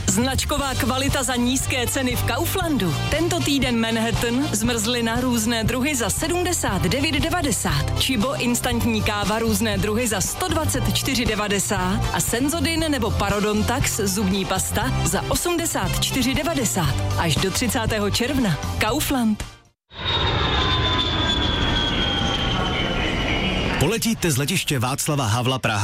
Značková kvalita za nízké ceny v Kauflandu. Tento týden Manhattan, zmrzlina různé druhy za 79,90. Čibo instantní káva různé druhy za 124,90. A Senzodin nebo Parodontax zubní pasta za 84,90. Až do 30. června. Kaufland. Poletíte z letiště Václava Havla Praha